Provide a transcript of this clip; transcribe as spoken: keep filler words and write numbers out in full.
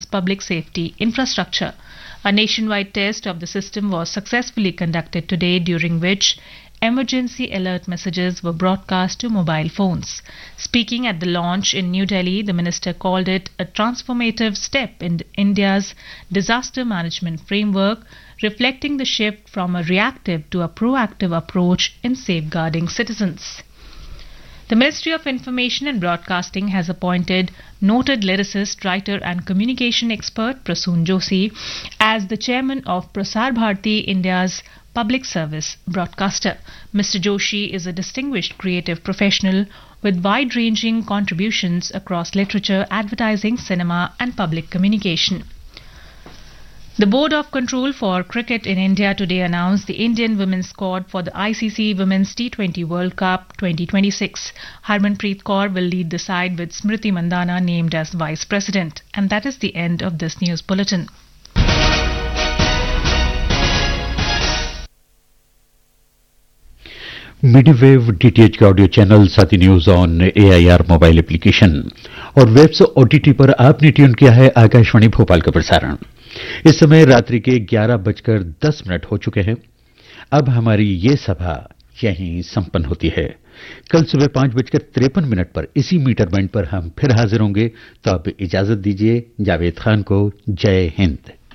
public safety infrastructure. A nationwide test of the system was successfully conducted today, during which emergency alert messages were broadcast to mobile phones. Speaking at the launch in New Delhi, the minister called it a transformative step in India's disaster management framework, reflecting the shift from a reactive to a proactive approach in safeguarding citizens. The Ministry of Information and Broadcasting has appointed noted lyricist, writer and communication expert Prasoon Joshi as the chairman of Prasar Bharati, India's public service broadcaster. Mister Joshi is a distinguished creative professional with wide-ranging contributions across literature, advertising, cinema and public communication. The Board of Control for Cricket in India today announced the Indian women's squad for the I C C Women's T twenty World Cup twenty twenty-six. Harmanpreet Kaur will lead the side with Smriti Mandhana named as vice president. And that is the end of this news bulletin. मीडियवेव DTH के audio channel साथी news on AIR mobile application और webs OTT पर आपने tune किया है आकाशवाणी भोपाल का प्रसारण। इस समय रात्रि के ग्यारह बजकर दस मिनट हो चुके हैं। अब हमारी ये सभा यहीं संपन्न होती है। कल सुबह पांच बजकर तिरपन मिनट पर इसी मीटर बैंड पर हम फिर हाजिर होंगे। तो अब इजाजत दीजिए। जावेद खान को जय हिंद।